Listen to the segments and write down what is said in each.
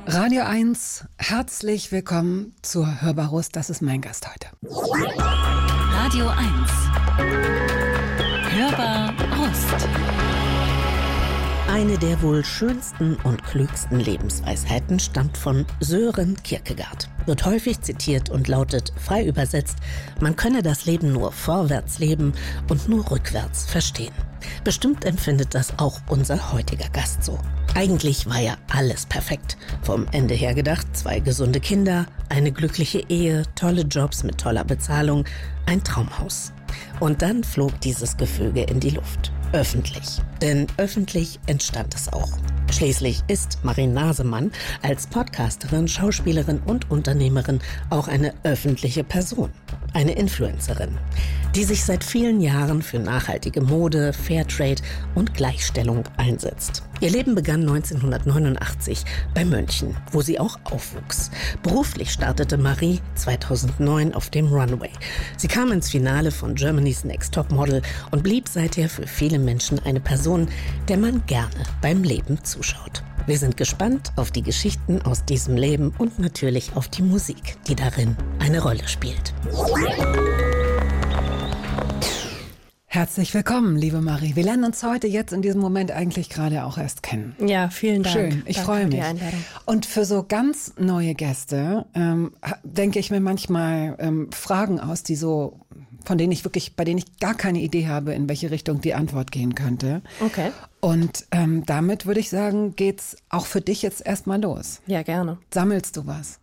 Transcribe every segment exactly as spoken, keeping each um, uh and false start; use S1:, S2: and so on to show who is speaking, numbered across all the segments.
S1: Radio eins, herzlich willkommen zur Hörbar Rust. Das ist mein Gast heute.
S2: Radio eins. Hörbar Rust.
S3: Eine der wohl schönsten und klügsten Lebensweisheiten stammt von Søren Kierkegaard. Wird häufig zitiert und lautet, frei übersetzt, man könne das Leben nur vorwärts leben und nur rückwärts verstehen. Bestimmt empfindet das auch unser heutiger Gast so. Eigentlich war ja alles perfekt. Vom Ende her gedacht, zwei gesunde Kinder, eine glückliche Ehe, tolle Jobs mit toller Bezahlung, ein Traumhaus. Und dann flog dieses Gefüge in die Luft. Öffentlich. Denn öffentlich entstand es auch. Schließlich ist Marie Nasemann als Podcasterin, Schauspielerin und Unternehmerin auch eine öffentliche Person. Eine Influencerin, die sich seit vielen Jahren für nachhaltige Mode, Fairtrade und Gleichstellung einsetzt. Ihr Leben begann neunzehnhundertneunundachtzig bei München, wo sie auch aufwuchs. Beruflich startete Marie zweitausendneun auf dem Runway. Sie kam ins Finale von Germany's Next Topmodel und blieb seither für viele Menschen eine Person, der man gerne beim Leben zuschaut. Wir sind gespannt auf die Geschichten aus diesem Leben und natürlich auf die Musik, die darin eine Rolle spielt.
S1: Herzlich willkommen, liebe Marie. Wir lernen uns heute jetzt in diesem Moment eigentlich gerade auch erst kennen.
S4: Ja, vielen Dank.
S1: Schön, ich
S4: Danke
S1: freue
S4: für die
S1: mich.
S4: Einladung.
S1: Und für so ganz neue Gäste ähm, denke ich mir manchmal ähm, Fragen aus, die so, von denen ich wirklich, bei denen ich gar keine Idee habe, in welche Richtung die Antwort gehen könnte.
S4: Okay.
S1: Und ähm, damit würde ich sagen, geht's auch für dich jetzt erstmal los.
S4: Ja, gerne.
S1: Sammelst du was?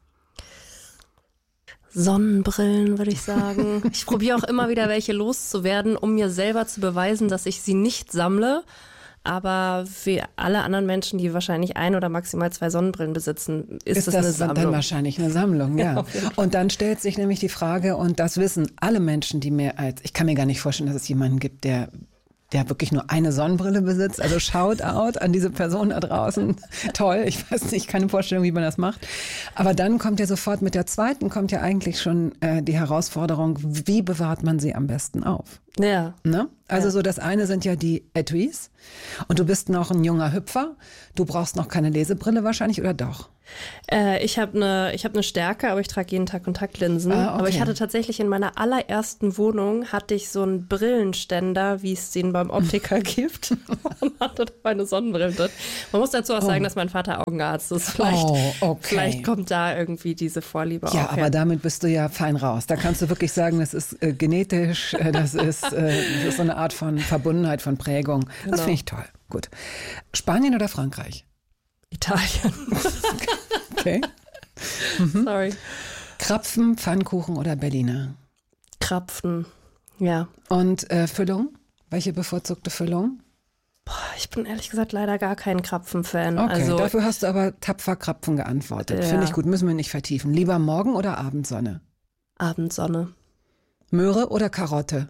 S4: Sonnenbrillen, würde ich sagen. Ich probiere auch immer wieder welche loszuwerden, um mir selber zu beweisen, dass ich sie nicht sammle. Aber wie alle anderen Menschen, die wahrscheinlich ein oder maximal zwei Sonnenbrillen besitzen, ist,
S1: ist
S4: das,
S1: das
S4: eine Sammlung.
S1: dann wahrscheinlich eine Sammlung, ja.
S4: Ja,
S1: und dann stellt sich nämlich die Frage, und das wissen alle Menschen, die mehr als, ich kann mir gar nicht vorstellen, dass es jemanden gibt, der der wirklich nur eine Sonnenbrille besitzt. Also Shoutout an diese Person da draußen. Toll, ich weiß nicht, keine Vorstellung, wie man das macht. Aber dann kommt ja sofort mit der zweiten, kommt ja eigentlich schon äh, die Herausforderung, wie bewahrt man sie am besten auf?
S4: Ja.
S1: Ne? Also
S4: ja.
S1: so das eine sind ja die Etuis und du bist noch ein junger Hüpfer. Du brauchst noch keine Lesebrille wahrscheinlich, oder doch?
S4: Äh, ich habe eine ich hab eine Stärke, aber ich trage jeden Tag Kontaktlinsen.
S1: Ah, okay.
S4: Aber ich hatte tatsächlich in meiner allerersten Wohnung hatte ich so einen Brillenständer, wie es den beim Optiker gibt. Und hatte da meine Sonnenbrille drin. Man muss dazu auch sagen, oh. dass mein Vater Augenarzt ist. Vielleicht,
S1: oh, okay.
S4: vielleicht kommt da irgendwie diese Vorliebe
S1: ja,
S4: auch
S1: aber
S4: her.
S1: damit bist du ja fein raus. Da kannst du wirklich sagen, das ist äh, genetisch, äh, das, ist, äh, das ist so eine Art von Verbundenheit, von Prägung. Das
S4: genau.
S1: finde ich toll. Gut. Spanien oder Frankreich?
S4: Italien.
S1: Okay. Mhm.
S4: Sorry.
S1: Krapfen, Pfannkuchen oder Berliner?
S4: Krapfen, ja.
S1: Und äh, Füllung? Welche bevorzugte Füllung?
S4: Boah, ich bin ehrlich gesagt leider gar kein Krapfen-Fan.
S1: Okay,
S4: also,
S1: dafür hast du aber tapfer Krapfen geantwortet.
S4: Ja.
S1: Finde ich gut, müssen wir nicht vertiefen. Lieber Morgen- oder Abendsonne?
S4: Abendsonne.
S1: Möhre oder Karotte?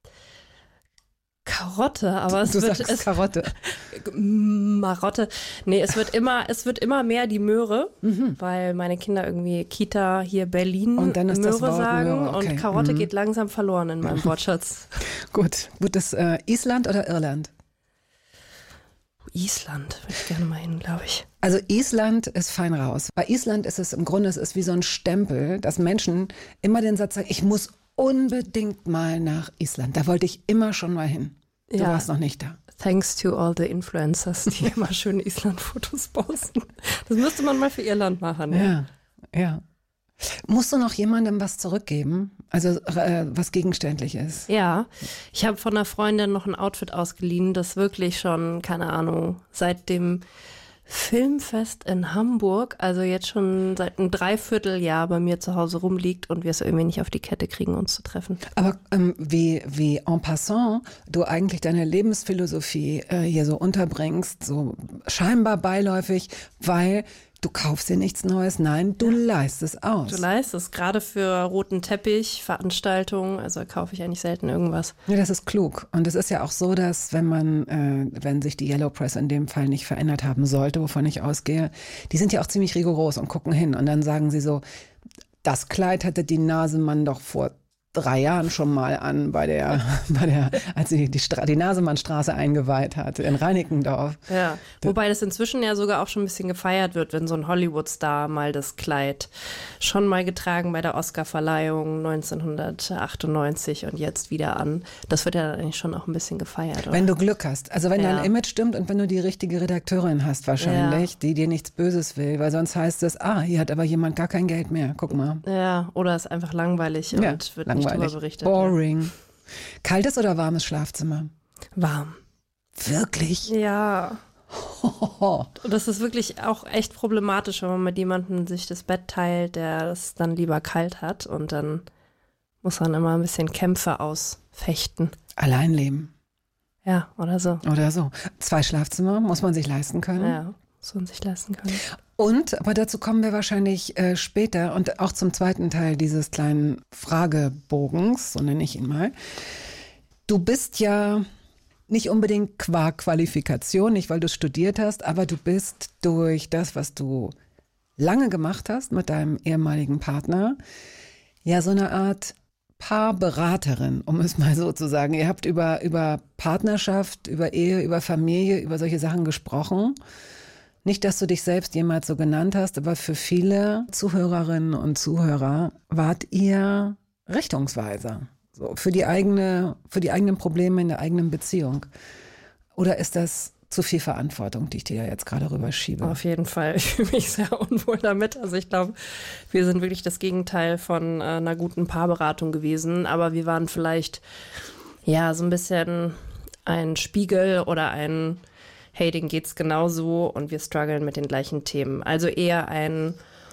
S4: Karotte, aber es
S1: du
S4: wird
S1: sagst
S4: es,
S1: Karotte.
S4: Marotte. Nee, es wird immer, es wird immer mehr die Möhre, mhm. weil meine Kinder irgendwie Kita hier Berlin
S1: und dann ist
S4: Möhre
S1: das Wort
S4: sagen
S1: Möhre, okay.
S4: und Karotte
S1: mhm.
S4: geht langsam verloren in meinem Wortschatz.
S1: Gut, gut, das äh, Island oder Irland?
S4: Island würde ich gerne mal hin, glaube ich.
S1: Also Island ist fein raus. Bei Island ist es im Grunde, es ist wie so ein Stempel, dass Menschen immer den Satz sagen, ich muss unbedingt mal nach Island. Da wollte ich immer schon mal hin. Du
S4: ja.
S1: warst noch nicht da.
S4: Thanks to all the influencers, die immer schöne Island-Fotos posten. Das müsste man mal für ihr Land machen.
S1: Ja, ja. ja. Musst du noch jemandem was zurückgeben? Also äh, was gegenständlich ist?
S4: Ja, ich habe von einer Freundin noch ein Outfit ausgeliehen, das wirklich schon, keine Ahnung, seit dem Filmfest in Hamburg, also jetzt schon seit einem Dreivierteljahr bei mir zu Hause rumliegt und wir es irgendwie nicht auf die Kette kriegen, uns zu treffen.
S1: Aber ähm, wie, wie en passant du eigentlich deine Lebensphilosophie äh, hier so unterbringst, so scheinbar beiläufig, weil du kaufst dir nichts Neues, nein, du ja. leistest aus.
S4: Du leistest, gerade für roten Teppich, Veranstaltungen, also kaufe ich eigentlich selten irgendwas.
S1: Ja, das ist klug. Und es ist ja auch so, dass wenn man, äh, wenn sich die Yellow Press in dem Fall nicht verändert haben sollte, wovon ich ausgehe, die sind ja auch ziemlich rigoros und gucken hin und dann sagen sie so, das Kleid hatte die Nasemann doch vor drei Jahren schon mal an bei der, bei der, als sie die, Stra- die Nasemannstraße eingeweiht hat in Reinickendorf.
S4: Ja, wobei das inzwischen ja sogar auch schon ein bisschen gefeiert wird, wenn so ein Hollywood-Star mal das Kleid schon mal getragen bei der Oscar-Verleihung neunzehnhundertachtundneunzig und jetzt wieder an. Das wird ja eigentlich schon auch ein bisschen gefeiert. Oder?
S1: Wenn du Glück hast, also wenn
S4: Ja.
S1: dein Image stimmt und wenn du die richtige Redakteurin hast wahrscheinlich,
S4: Ja.
S1: die dir nichts Böses will, weil sonst heißt es, ah, hier hat aber jemand gar kein Geld mehr, guck mal.
S4: Ja, oder ist einfach langweilig
S1: Ja,
S4: und wird nicht
S1: langweilig.
S4: drüber berichtet.
S1: Boring. Kaltes oder warmes Schlafzimmer?
S4: Warm.
S1: Wirklich?
S4: Ja.
S1: Oh.
S4: Und das ist wirklich auch echt problematisch, wenn man mit jemandem sich das Bett teilt, der es dann lieber kalt hat und dann muss man immer ein bisschen Kämpfe ausfechten.
S1: Allein leben
S4: Ja, oder so.
S1: oder so. Zwei Schlafzimmer muss man sich leisten können.
S4: Ja, muss man sich leisten können.
S1: Und, aber dazu kommen wir wahrscheinlich äh, später und auch zum zweiten Teil dieses kleinen Fragebogens, so nenne ich ihn mal. Du bist ja nicht unbedingt qua Qualifikation, nicht weil du studiert hast, aber du bist durch das, was du lange gemacht hast mit deinem ehemaligen Partner, ja so eine Art Paarberaterin, um es mal so zu sagen. Ihr habt über, über Partnerschaft, über Ehe, über Familie, über solche Sachen gesprochen. Nicht, dass du dich selbst jemals so genannt hast, aber für viele Zuhörerinnen und Zuhörer wart ihr Richtungsweiser. So, für die eigene, für die eigenen Probleme in der eigenen Beziehung. Oder ist das zu viel Verantwortung, die ich dir jetzt gerade rüberschiebe?
S4: Auf jeden Fall. Ich fühle mich sehr unwohl damit. Also ich glaube, wir sind wirklich das Gegenteil von äh, einer guten Paarberatung gewesen. Aber wir waren vielleicht ja so ein bisschen ein Spiegel oder ein hey, denen geht's genauso und wir strugglen mit den gleichen Themen. Also eher ein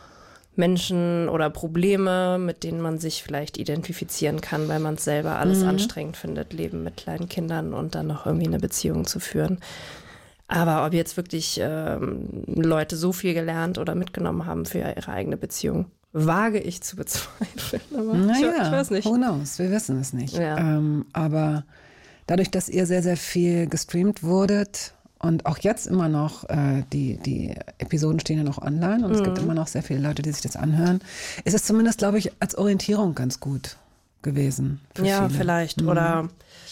S4: Menschen oder Probleme, mit denen man sich vielleicht identifizieren kann, weil man es selber alles mhm. anstrengend findet, Leben mit kleinen Kindern und dann noch irgendwie eine Beziehung zu führen. Aber ob jetzt wirklich ähm, Leute so viel gelernt oder mitgenommen haben für ihre eigene Beziehung, wage ich zu bezweifeln. Aber
S1: naja,
S4: ich, ich weiß nicht.
S1: Who knows? Wir wissen es nicht.
S4: Ja.
S1: Ähm, aber dadurch, dass ihr sehr, sehr viel gestreamt wurdet, und auch jetzt immer noch, äh, die, die Episoden stehen ja noch online und mhm. es gibt immer noch sehr viele Leute, die sich das anhören. Ist es zumindest, glaube ich, als Orientierung ganz gut gewesen. Für
S4: ja,
S1: viele.
S4: vielleicht.
S1: Mhm.
S4: Oder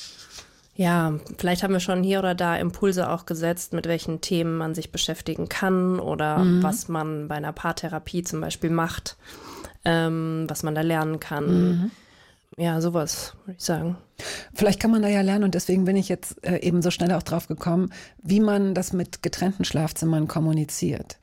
S4: ja, vielleicht haben wir schon hier oder da Impulse auch gesetzt, mit welchen Themen man sich beschäftigen kann oder mhm. was man bei einer Paartherapie zum Beispiel macht, ähm, was man da lernen kann. Mhm. Ja, sowas, würde ich sagen.
S1: Vielleicht kann man da ja lernen und deswegen bin ich jetzt äh, eben so schnell auch drauf gekommen, wie man das mit getrennten Schlafzimmern kommuniziert.